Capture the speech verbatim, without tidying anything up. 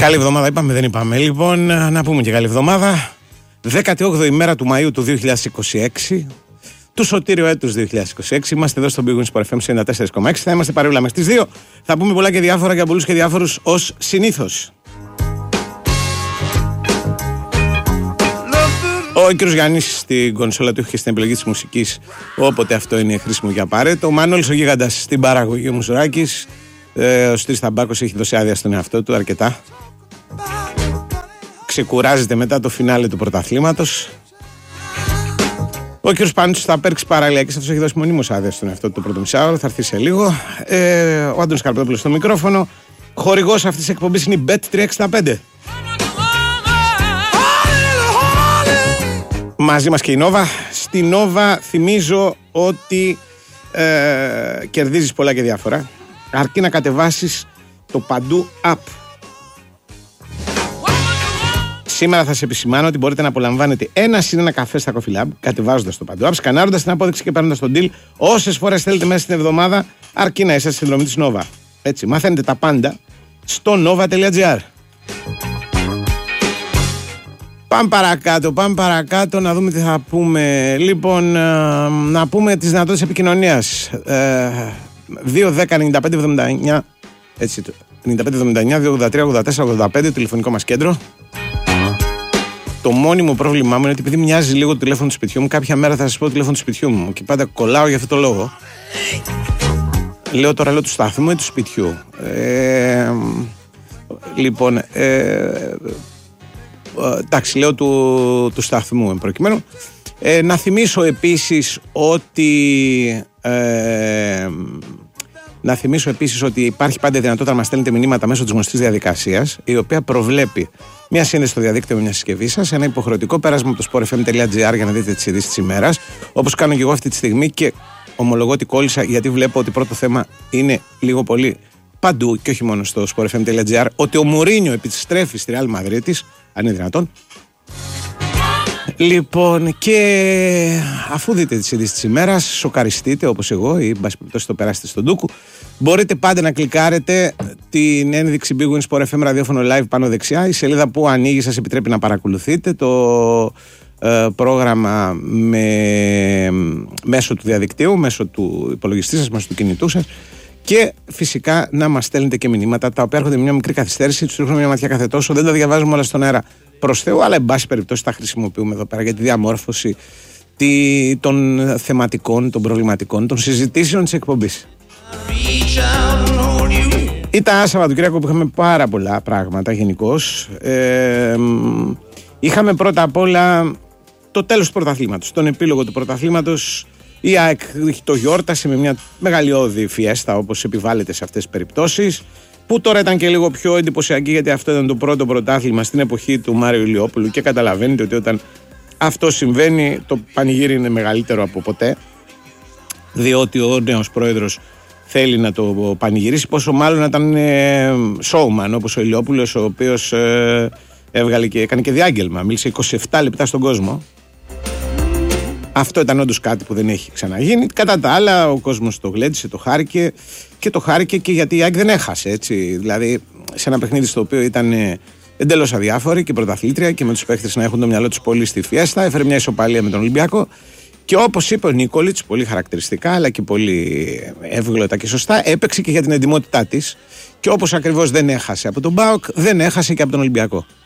Καλή εβδομάδα είπαμε, δεν είπαμε. Λοιπόν, να πούμε και καλή εβδομάδα. δέκατη όγδοη ημέρα του Μαΐου του δύο χιλιάδες είκοσι έξι, του σωτήριου έτους δύο χιλιάδες είκοσι έξι. Είμαστε εδώ στο Big Wins Sport εφ εμ ενενήντα τέσσερα κόμμα έξι. Θα είμαστε παρεούλα μέχρι τις δύο. Θα πούμε πολλά και διάφορα για πολλούς και διάφορους ως συνήθως. Ο κ. Γιάννης στην κονσόλα του είχε στην επιλογή της μουσικής, όποτε αυτό είναι χρήσιμο και απαραίτητο. Ο Μανώλης ο Γίγαντας στην παραγωγή, ο Μουσουράκης. Ε, ο Στρής Ταμπάκος έχει δώσει άδεια στον εαυτό του αρκετά. Ξεκουράζεται μετά το φινάλε του πρωταθλήματος. Ο κ. Πάντσος θα παίξει παραλιακής, αυτός έχει δώσει μονίμως άδεια στον εαυτό του το πρώτο μισάωρο, θα έρθει σε λίγο. Ε, ο Άντωνης Καρπετόπουλος στο μικρόφωνο. Χορηγός αυτής της εκπομπής είναι η μπετ τριακόσια εξήντα πέντε. Μαζί μας και η Νόβα. Στη Νόβα θυμίζω ότι ε, κερδίζεις πολλά και διάφορα, αρκεί να κατεβάσεις το Παντού app. Σήμερα θα σε επισημάνω ότι μπορείτε να απολαμβάνετε ένα συν ένα καφέ στα Coffee Lab κατεβάζοντας το Παντού app, σκανάροντας την απόδειξη και παίρνοντας τον deal όσες φορές θέλετε μέσα στην εβδομάδα, αρκεί να είστε στη συνδρομή της Nova. Έτσι, μαθαίνετε τα πάντα στο nova τελεία gr. Πάμε παρακάτω, πάμε παρακάτω να δούμε τι θα πούμε. Λοιπόν, να πούμε τις δυνατότητες επικοινωνίας. δύο δέκα ενενήντα πέντε εβδομήντα εννιά, έτσι, ενενήντα πέντε εβδομήντα εννιά, δύο ογδόντα τρία ογδόντα τέσσερα ογδόντα πέντε, τηλεφωνικό μας κέντρο. Το μόνιμο πρόβλημά μου είναι ότι επειδή μοιάζει λίγο το τηλέφωνο του σπιτιού μου, κάποια μέρα θα σας πω το τηλέφωνο του σπιτιού μου και πάντα κολλάω για αυτό το λόγο. Λέω τώρα, λέω του σταθμού ή του σπιτιού. Ε, λοιπόν, ε, εντάξει, λέω του, του σταθμού εν προκειμένου. Ε, να θυμίσω επίσης ότι ε, να θυμίσω επίσης ότι υπάρχει πάντα δυνατότητα να μας στέλνετε μηνύματα μέσω της γνωστής διαδικασίας, η οποία προβλέπει μια σύνδεση στο διαδίκτυο με μια συσκευή σας, ένα υποχρεωτικό πέρασμα από το sport εφ εμ τελεία gr για να δείτε τις ειδήσεις της ημέρας, όπως κάνω και εγώ αυτή τη στιγμή, και ομολογώ ότι κόλλησα γιατί βλέπω ότι πρώτο θέμα είναι λίγο πολύ παντού και όχι μόνο στο sport εφ εμ τελεία gr, ότι ο Μουρίνιο επιστρέφει στη Real Madrid, αν είναι δυνατόν. Λοιπόν, και αφού δείτε τις ειδήσεις της ημέρας, σοκαριστείτε όπως εγώ ή μπας περιπτώσει το περάσετε στον ντούκου, μπορείτε πάντα να κλικάρετε την ένδειξη Big Wins Sport εφ εμ ραδιόφωνο live πάνω δεξιά. Η σελίδα που ανοίγει σας επιτρέπει να παρακολουθείτε το ε, πρόγραμμα με, μέσω του διαδικτύου, μέσω του υπολογιστή σας, μέσω του κινητού σας, και φυσικά να μας στέλνετε και μηνύματα τα οποία έρχονται με μια μικρή καθυστέρηση, τους ρίχνουμε μια ματιά κάθε τόσο, δεν τα διαβάζουμε όλα στον αέρα προς Θεού, αλλά εν πάση περιπτώσει τα χρησιμοποιούμε εδώ πέρα για τη διαμόρφωση τη, των θεματικών, των προβληματικών, των συζητήσεων της εκπομπής. Ήταν Σαββατοκύριακο που είχαμε πάρα πολλά πράγματα γενικώς. Ε, είχαμε πρώτα απ' όλα το τέλος του πρωταθλήματος, τον επίλογο του πρωταθλήματος. Η ΑΕΚ το γιόρτασε με μια μεγαλειώδη φιέστα, όπως επιβάλλεται σε αυτές τις περιπτώσεις, που τώρα ήταν και λίγο πιο εντυπωσιακή, γιατί αυτό ήταν το πρώτο πρωτάθλημα στην εποχή του Μάριου Ηλιόπουλου και καταλαβαίνετε ότι όταν αυτό συμβαίνει το πανηγύρι είναι μεγαλύτερο από ποτέ, διότι ο νέος πρόεδρος θέλει να το πανηγυρίσει, πόσο μάλλον να ήταν showman όπως ο Ηλιόπουλος, ο οποίος ε, έβγαλε και έκανε και διάγγελμα, μίλησε είκοσι επτά λεπτά στον κόσμο. Αυτό ήταν όντως κάτι που δεν έχει ξαναγίνει. Κατά τα άλλα, ο κόσμος το γλέντισε, το χάρηκε, και το χάρηκε και γιατί η ΑΕΚ δεν έχασε. Έτσι. Δηλαδή, σε ένα παιχνίδι στο οποίο ήταν εντελώς αδιάφορη και πρωταθλήτρια και με τους παίχτες να έχουν το μυαλό τους πολύ στη φιέστα, έφερε μια ισοπαλία με τον Ολυμπιακό. Και όπως είπε ο Νίκολιτς, πολύ χαρακτηριστικά αλλά και πολύ εύγλωτα και σωστά, έπαιξε και για την εντιμότητά της. Και όπως ακριβώς δεν έχασε από τον ΠΑΟΚ, δεν έχασε και από τον Ολυμπιακό.